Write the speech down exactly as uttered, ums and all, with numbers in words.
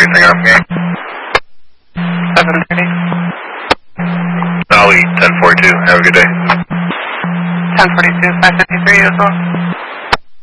anything on game? seven thirty. Dolly, ten forty-two. Have a good day. ten forty-two, five fifty-three as well.